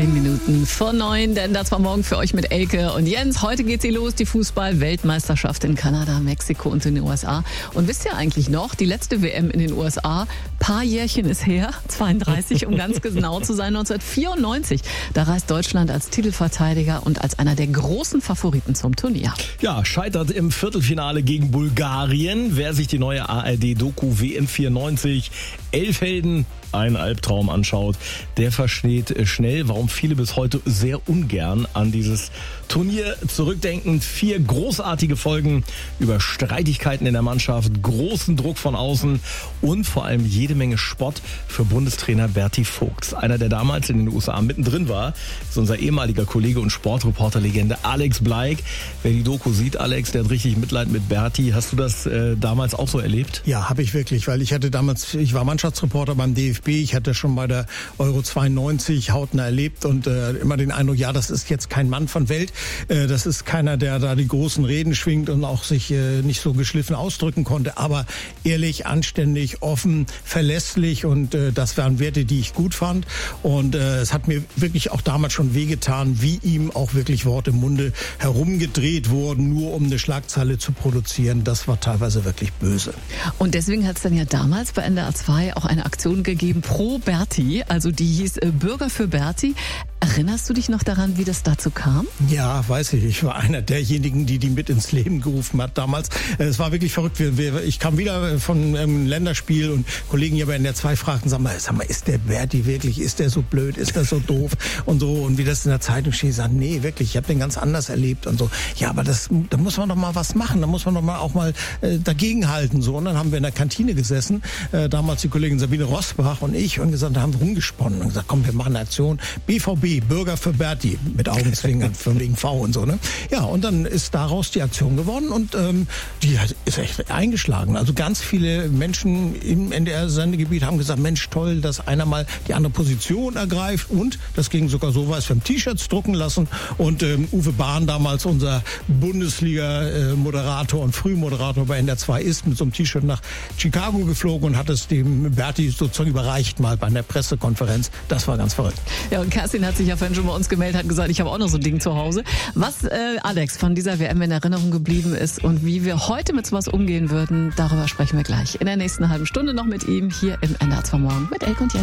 10 Minuten vor 9, denn das war morgen für euch mit Elke und Jens. Heute geht sie los, die Fußball-Weltmeisterschaft in Kanada, Mexiko und in den USA. Und wisst ihr eigentlich noch, die letzte WM in den USA, paar Jährchen ist her, 32, um ganz genau zu sein, 1994. Da reist Deutschland als Titelverteidiger und als einer der großen Favoriten zum Turnier. Ja, scheitert im Viertelfinale gegen Bulgarien. Wer sich die neue ARD-Doku WM 94 11 Helden, ein Albtraum anschaut, der versteht schnell, warum viele bis heute sehr ungern an dieses Turnier zurückdenken. 4 großartige Folgen über Streitigkeiten in der Mannschaft, großen Druck von außen und vor allem jede Menge Spott für Bundestrainer Berti Vogts. Einer, der damals in den USA mittendrin war, ist unser ehemaliger Kollege und Sportreporterlegende Alex Bleik. Wer die Doku sieht, Alex, der hat richtig Mitleid mit Berti. Hast du das damals auch so erlebt? Ja, habe ich wirklich, weil ich war Mannschaftsreporter beim DFB, ich hatte schon bei der Euro 92 hautnah erlebt und immer den Eindruck, ja, das ist jetzt kein Mann von Welt, das ist keiner, der da die großen Reden schwingt und auch sich nicht so geschliffen ausdrücken konnte, aber ehrlich, anständig, offen, verlässlich und das waren Werte, die ich gut fand und es hat mir wirklich auch damals schon wehgetan, wie ihm auch wirklich Worte im Munde herumgedreht wurden, nur um eine Schlagzeile zu produzieren. Das war teilweise wirklich böse. Und deswegen hat es dann ja damals bei NDR 2 auch eine Aktion gegeben pro Berti, also die hieß Bürger für Berti. Erinnerst du dich noch daran, wie das dazu kam? Ja, weiß ich. Ich war einer derjenigen, die mit ins Leben gerufen hat damals. Es war wirklich verrückt. Ich kam wieder von einem Länderspiel und Kollegen hier bei NDR 2 fragten, sag mal, ist der Berti wirklich, ist der so blöd, ist der so doof und so. Und wie das in der Zeitung steht, ich sage, nee, wirklich, ich habe den ganz anders erlebt und so. Ja, aber da muss man doch mal was machen, da muss man doch mal auch mal dagegenhalten. So. Und dann haben wir in der Kantine gesessen, damals die Kollegin Sabine Rosbach und ich, und gesagt, da haben wir rumgesponnen und gesagt, komm, wir machen eine Aktion, BVB, Bürger für Berti, mit Augenzwinkern von wegen V und so, ne? Ja, und dann ist daraus die Aktion geworden und die ist echt eingeschlagen. Also ganz viele Menschen im NDR-Sendegebiet haben gesagt, Mensch, toll, dass einer mal die andere Position ergreift und das ging sogar so weit, wir haben T-Shirts drucken lassen und Uwe Bahn, damals unser Bundesliga-Moderator und Frühmoderator bei NDR 2 ist mit so einem T-Shirt nach Chicago geflogen und hat es dem Berti sozusagen überreicht mal bei einer Pressekonferenz. Das war ganz verrückt. Ja, und Kerstin hat sich ja vorhin schon bei uns gemeldet, hat gesagt, ich habe auch noch so ein Ding zu Hause. Was Alex von dieser WM in Erinnerung geblieben ist und wie wir heute mit sowas umgehen würden, darüber sprechen wir gleich in der nächsten halben Stunde noch mit ihm hier im NDR 2 Morgen mit Elke und Jens.